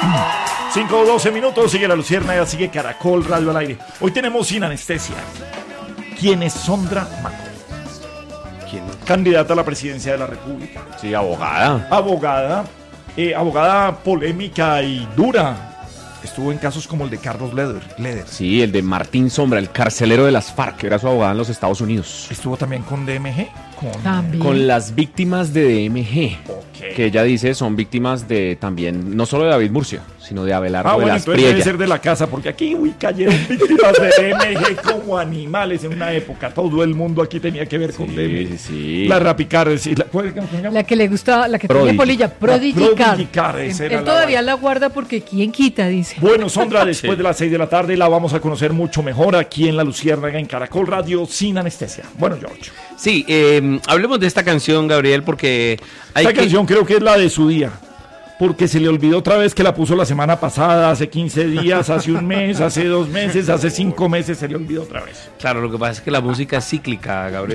5:12, sigue La Luciérnaga, sigue Caracol Radio al aire. Hoy tenemos Sin Anestesia. ¿Quién es Sondra Maco? ¿Quién? Candidata a la presidencia de la República. Sí, abogada. Abogada polémica y dura. Estuvo en casos como el de Carlos Leder. Sí, el de Martín Sombra, el carcelero de las FARC, que era su abogada en los Estados Unidos. Estuvo también con DMG. Con las víctimas de DMG, Okay. que ella dice son víctimas de también, no solo de David Murcia, sino de Abelardo de Bueno, las entonces debe Priella. ser de la casa, porque aquí cayeron víctimas de DMG como animales en una época. Todo el mundo aquí tenía que ver con DMG. Sí. La Rapicar, sí, La que le gustaba, la que Prodigy. tenía polilla, Prodigy Car. Esa era Él la todavía vaina. la guarda porque ¿quién quita? Dice. Bueno, Sondra, después de las 6 de la tarde la vamos a conocer mucho mejor aquí en La Luciérnaga, en Caracol Radio, Sin Anestesia. Bueno, George. Sí, hablemos de esta canción, Gabriel, porque Esta canción creo que es la de su día, porque se le olvidó otra vez que la puso la semana pasada, hace 15 días, hace un mes, hace 2 meses, hace 5 meses, se le olvidó otra vez. Claro, lo que pasa es que la música es cíclica, Gabriel.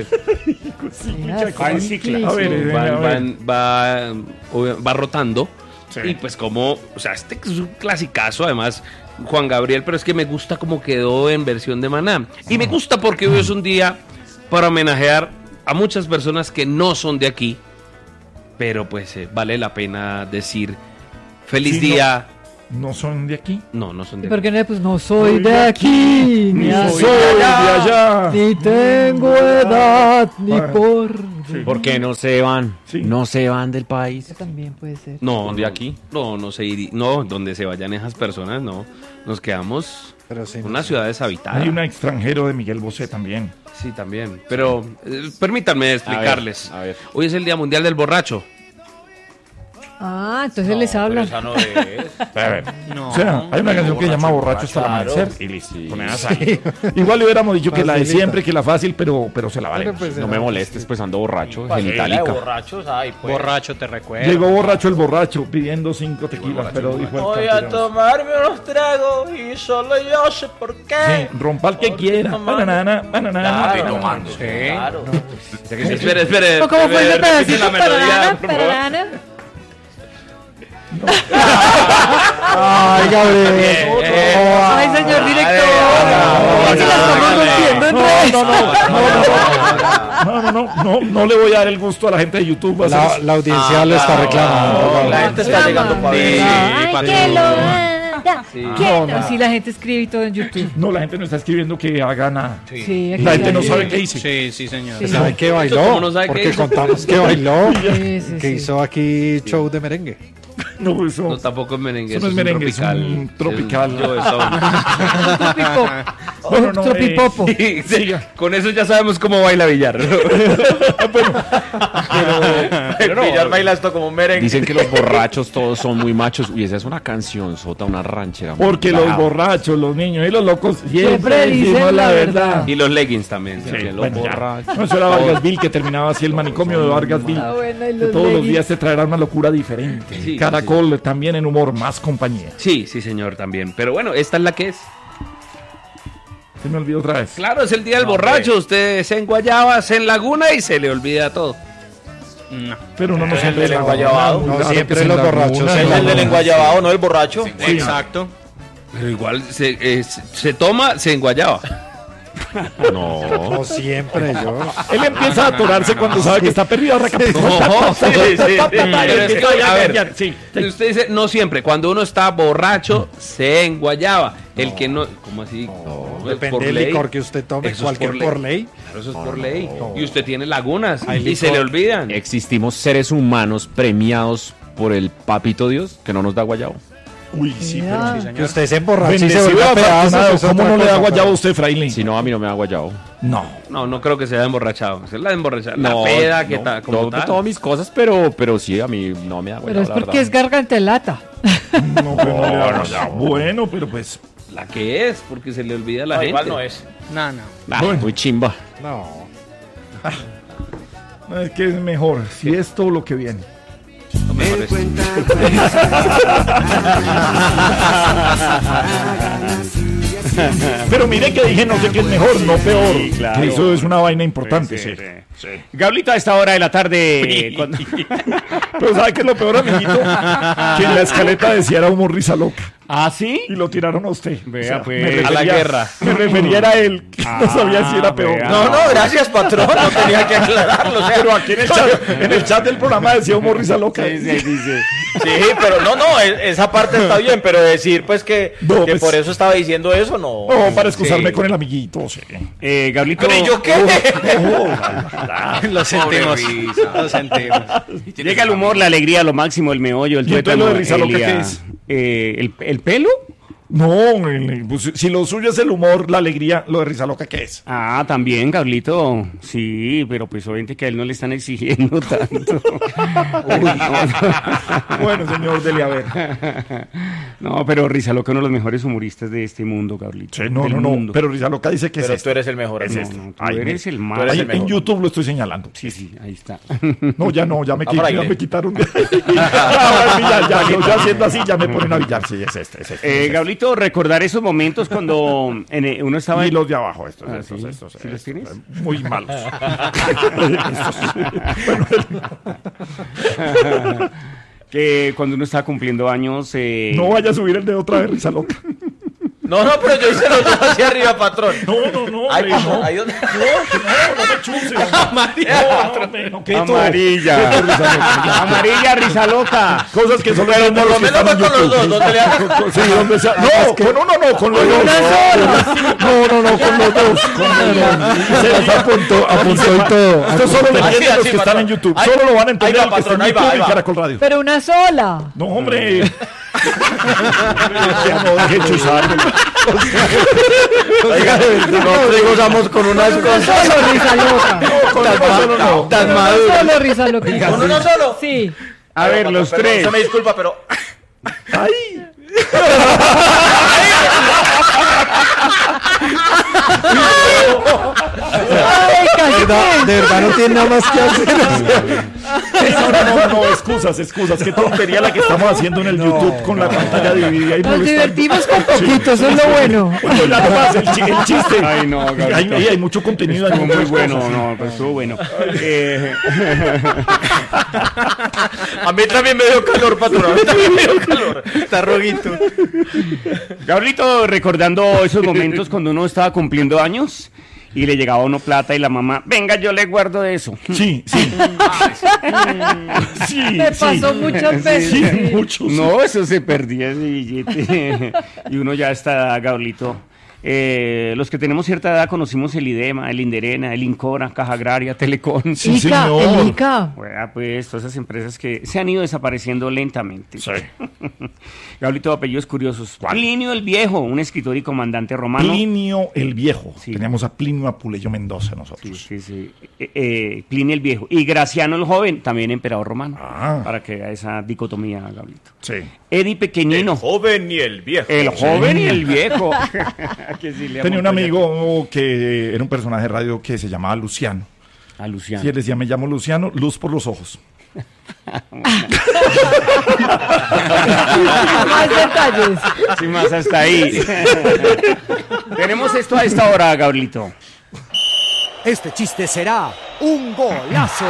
Va rotando. Sí. Y pues como, o sea, este es un clasicazo, además, Juan Gabriel, pero es que me gusta como quedó en versión de Maná. Y me gusta porque hoy es un día para homenajear a muchas personas que no son de aquí, pero pues vale la pena decir feliz Sí, día. ¿No son de aquí? No son ¿Y de por aquí. qué no? Pues no soy de aquí, Ni ni soy de allá. ni tengo edad, ni Ah, por... sí. ¿Por qué no se van? Sí. No se van del país. Eso también puede ser. No, ¿Son de aquí? No se iría. No, donde se vayan esas personas, no. Nos quedamos Pero sí, una ciudad deshabitada. Hay un extranjero de Miguel Bosé también. Sí, también. Pero permítanme explicarles. A ver. Hoy es el Día Mundial del Borracho. Ah, entonces les habla. no es. A ver. O sea, hay una canción que se llama Borracho hasta el amanecer. Y listo. Con esa sale. Igual le hubiéramos dicho que la de Facilita. siempre, que la fácil, pero se la valemos. Pero pues, No me molestes, pues ando borracho, De genitálica. borrachos, ay, pues. Borracho te recuerdo. Llegó borracho el borracho pidiendo 5 tequilas, pero dijo el Voy a campirano. tomarme unos tragos y solo yo sé por qué. Sí, rompa el que quiera. Banana. Claro, tomando. claro. Espere. ¿Cómo fue ese repite pedacito? la melodía, Pararana, por favor. pararana. Ay, Gabriel. Ay, señor director. Si la estamos rompiendo en redes. No le voy a dar el gusto a la gente de YouTube. La audiencia le está reclamando. La gente está llegando para ver. Ay, que lo haga. No, no. Sí, la gente escribe y todo en YouTube. No, la gente no está escribiendo que haga nada. Sí, aquí La gente no hay- sabe qué hice. Sí, sí, señor. Sí. ¿Sabe qué ¿Cómo bailó? no sabe qué Porque hizo? contamos que bailó, Sí, sí, que sí. hizo aquí show de merengue. No, eso. No, tampoco es merengue. Eso no es merengue, es un tropical. Tropipopo. Bueno, no, Tropipopo. siga. Con eso ya sabemos cómo baila Villar. Pero Villar baila esto como un merengue. Dicen que los borrachos todos son muy machos. Uy, esa es una canción sota, una ranchera. muy Porque los brava. borrachos, los niños y los locos Siempre siempre dicen decimos la la verdad. verdad. Y los leggings también. Sí, los bueno, ya. borrachos. No, eso era Vargasville, que terminaba así el manicomio de Vargasville. Ah, bueno, y Que los todos los leggings. días te traerá una locura diferente. Sí, Caracol también en humor, más compañía. Sí, señor, también. Pero bueno, esta es la que es. Se me olvidó otra vez. Claro, es el día del borracho. Usted se enguayaba, se enlaguna y se le olvida todo. No. Pero uno no Es el siempre del la enguayabado. Claro No, que siempre se los la borrachos laguna, se Es la el del enguayabado, no el borracho. Exacto. Pero igual se toma, se enguayaba. No. No siempre yo. Él empieza a atorarse cuando sabe que está perdido. No, sí. Pero es que, a ver, Sí. usted dice, no siempre. Cuando uno está borracho, se enguayaba. El que no, ¿cómo así? No, es Depende por del ley. licor que usted tome, Eso es cualquier por ley. Claro, eso es por ley. Y usted tiene lagunas Hay y se licor. le olvidan. Existimos seres humanos premiados por el papito Dios que no nos da guayabo. Uy, sí, Ya. pero... Que usted se emborrache y se Bendecido, vuelva a pedazos. afortunado. es ¿Cómo otra no le da cosa, guayabo a pero- usted, fraile? Si no, a mí no me da guayabo. No. No creo que se haya emborrachado. Es la emborrachada. No, La peda que no, está como no, tal. todas mis cosas, pero sí, a mí no me da Pero guayabo. es la porque es verdad. garganta de lata. No, pero no le da guayabo. Bueno, pero pues... La que es, porque se le olvida a la No, gente. igual no es. No, no. Ah, Bueno. muy chimba. No. Es que es mejor, si es todo lo que viene. Lo mejor es. Pero mire que dije no sé qué es mejor, no peor. claro. Que eso es una vaina importante, sí. Gablito, a esta hora de la tarde. Pero ¿sabe qué es lo peor, amiguito? Que en la escaleta decía era humor risa loca. ¿Ah, sí? Y lo tiraron a usted. Vea, pues. me refería- A la guerra. Me refería a él, que no sabía si era peor. vea. No, gracias, patrón. No tenía que aclararlo. O sea, Pero aquí en el chat del programa decía humor risa loca. Sí, dice. sí, pero no, esa parte está bien, pero decir pues que No, pues- por eso estaba diciendo eso, no. No, para excusarme Sí. con el amiguito, sí. Gablito. Pero ¿y yo qué? Lo sentimos. Lo sentimos. Llega el humor, la alegría, lo máximo, el meollo, el ¿Y entonces tuétano, lo de risa loca Elia. qué es? ¿El pelo? No, pues, si lo suyo es el humor, la alegría, lo de risa loca, ¿qué es? Ah, también, Gablito. Sí, pero pues obviamente que a él no le están exigiendo tanto. Bueno, señor Dele, a ver. No, pero Risa Loca, uno de los mejores humoristas de este mundo, Gablito. Sí, no, Del no, mundo. pero risa loca dice que Pero es tú esto. eres el mejor. Es amigo. este. No, tú Ay, eres el tú más. eres Ahí el mejor. en YouTube lo estoy señalando. Sí, ahí está. No, ya no, ya me, por ahí, ya ¿eh? me quitaron. Ya haciendo así, ya me ponen a billar. Sí, es este. Es este. Gablito, recordar esos momentos cuando uno estaba Y en... los de abajo, estos, Ah, estos, ¿sí? estos. ¿Sí los tienes? Muy malos. que cuando uno estaba cumpliendo años... No vaya a subir el dedo otra vez, risa loca. No, pero yo hice los dos hacia arriba, patrón. No, Ay, hombre, patrón, no. ahí donde. No me chuse. No, ¿qué todo? Amarilla. ¿Qué todo, risa loca? Amarilla, Risa Loca. Cosas que solo Pero entienden por lo los que menos están fue en con los YouTube. dos, donde le hagas. Sí, donde sea. No, con uno no, con los dos. No, con los dos. Se nos apuntó y todo. Esto solo lo Así, entienden los así, que están patrón. en YouTube. Ahí- Solo lo van a entender ahí va, los que están patrón, en ahí va, YouTube ahí y va. Caracol Radio. Pero una sola. No, hombre. Ya no deje chuzar. Oiga, nosotros gozamos con unas cosas. Solo risa loca. Con uno solo no. Tan maduras. Solo risa loca. ¿Con uno solo? Sí. A ver, los Perdón, tres. se me disculpa, pero. Ay. Ay, cállate. De verdad no tiene nada más que hacer. No, excusas. Qué tontería la que estamos haciendo en el YouTube con la pantalla dividida y Nos molestando. divertimos con poquito, eso es lo bueno. Bueno, ya no más, el chiste. Ay, no, Gablito. Hay mucho contenido. hay Estuvo muy muchas bueno, cosas. no, pues estuvo bueno. A mí también me dio calor, patrón. A mí también me dio calor. Está roguito. Gablito, recordando esos momentos cuando uno estaba cumpliendo años y le llegaba a uno plata y la mamá, venga, yo le guardo eso. Sí. Me pasó muchas veces. Sí, sí. muchos. No, eso se perdía ese billete. Y uno ya está, Gablito. Los que tenemos cierta edad conocimos el IDEMA, el Inderena, el Incora, Caja Agraria, Telecom. Sí, Ica, señor. el Ica. Bueno, pues todas esas empresas que se han ido desapareciendo lentamente. Sí. Gablito, apellidos curiosos. Plinio el Viejo, un escritor y comandante romano. Plinio el Viejo. Sí. Teníamos a Plinio Apuleyo Mendoza nosotros. Sí. Plinio el Viejo. Y Graciano el Joven, también emperador romano. Ah. Para que vea esa dicotomía, Gablito. Sí. Edi Pequeñino. Joven y el viejo. El joven y el viejo. Que sí le Tenía un amo, amigo que era un personaje de radio que se llamaba Luciano. A Luciano. Y él decía, me llamo Luciano, luz por los ojos. Más detalles. Sí, más hasta ahí. Tenemos esto a esta hora, Gablito. Este chiste será un golazo.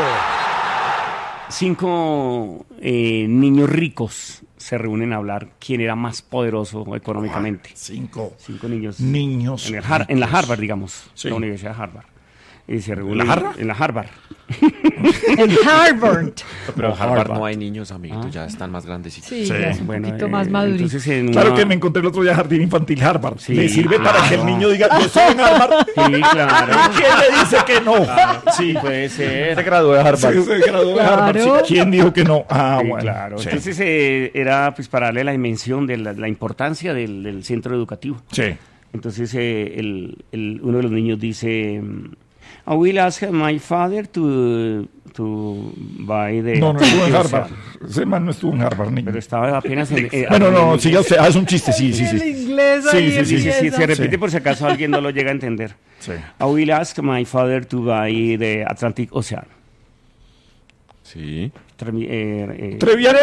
5 niños ricos se reúnen a hablar quién era más poderoso económicamente. 5 niños. niños. En la Harvard, digamos. Sí. La Universidad de Harvard. Y se reúnen. ¿La Harvard? En la Harvard. En Harvard. Pero en Harvard Harvard. no hay niños, amiguitos, ya están más grandecitos. Sí, Sí. ya es un Bueno, poquito más madurito. entonces en Claro una- que me encontré el otro día Jardín Infantil Harvard. Sí, Le sirve para que el claro. niño diga, yo estoy en Harvard. Sí, claro. ¿Quién le dice que no? Sí, puede ser. Se graduó de Harvard. Sí, se graduó de Harvard. Claro. Sí. ¿Quién dijo que no? Ah, Sí, bueno. claro. Sí. Entonces era pues para darle la dimensión de la importancia del centro educativo. Sí. Entonces uno de los niños dice, I will ask my father to buy the... No estuvo en O Harvard. sea, Ese man no estuvo en Harvard, niño. pero estaba apenas en... Bueno, no, siga usted. Ah, es un chiste, sí. El inglés Sí, ahí sí, sí, Sí, empieza. se repite Sí. por si acaso alguien no lo llega a entender. Sí. I will ask my father to buy the Atlantic Ocean. Sí. Treviano.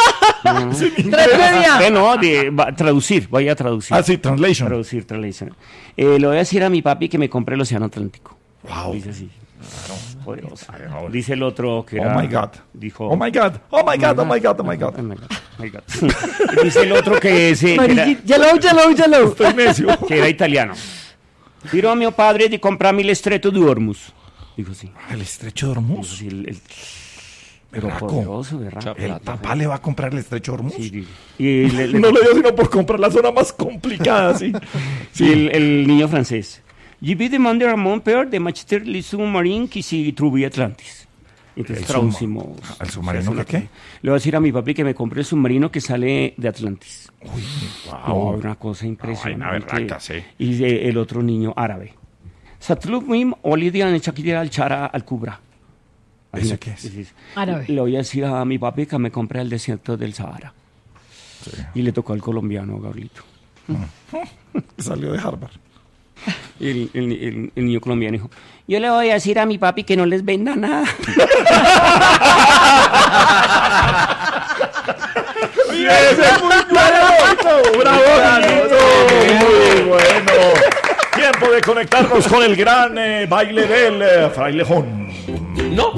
Trivia. No, traducir, voy a traducir. Ah, sí, translation. Traducir, translation. Le voy a decir a mi papi que me compre el Océano Atlántico. Wow. Dice así. Poderoso. Dice el otro que era... Oh my God. Dijo... Oh my God. Oh my God. Oh my God. Oh my God. Oh my God, oh my God. Dice el otro que Yellow. Estoy necio. que era italiano. Tiro a mi padre de comprarme el estrecho de Hormuz. Dijo sí. El estrecho de Hormuz. Sí, pero Berraco. poderoso, ¿verdad? El papá le va a comprar el estrecho de Hormuz. Sí. Y No le dio sino por comprar la zona más complicada, sí. sí, el niño francés. Je vais demander à mon père de m'acheter le sous-marin qui se trouve Atlantis. Entonces traducimos. ¿El submarino que qué? Le voy a decir a mi papi que me compre el submarino que sale de Atlantis. Uy, No, wow. una cosa impresionante. Vaina berraca, sí. Y el otro niño árabe. Satlubim Olidia en Shakira al Chara al Kubra. ¿Ese qué es? Árabe. Le voy a decir a mi papi que me compre el desierto del Sahara. Sí. Y le tocó al colombiano, Gabrielito. Salió de Harvard. Y el niño colombiano dijo, yo le voy a decir a mi papi que no les venda nada. ¡Ese es muy bueno! ¡Bravo, Janito! Muy bueno. Tiempo de conectarnos con el gran baile del frailejón. No.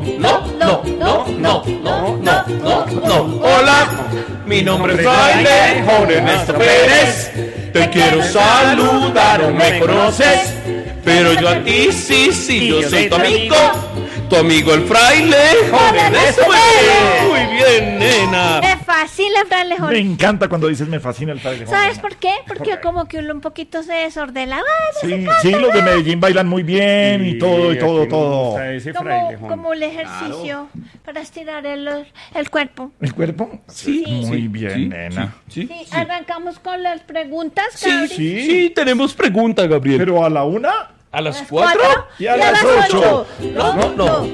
Hola, mi nombre es Fraile Jorge Ernesto Pérez. Te quiero saludar, no me conoces, pero yo a ti sí, yo soy tu amigo el Fraile Jorge Ernesto Pérez. Muy bien, nena. Me fascina el frailejón. Me encanta cuando dices me fascina el frailejón. ¿Sabes por qué? Porque como que uno un poquito se desordena. Sí, los de Medellín bailan muy bien y todo. Como el ejercicio para estirar el cuerpo. ¿El cuerpo? Sí. Muy bien, nena. Sí, arrancamos con las preguntas, Sí, Gabri. sí, tenemos pregunta, Gabriel. Pero a la una ¿A las Las 4? y a las 8. No.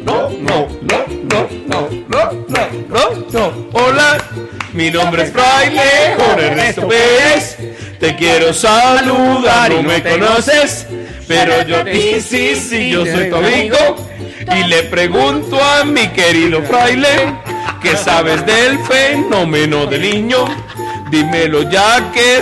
Hola, mi nombre es Fraile Jorge Ernesto Pérez. Te quiero saludar y no me conoces, pero yo sí, yo soy tu amigo. Y le pregunto a mi querido Fraile, ¿qué sabes del fenómeno del niño? Dímelo ya que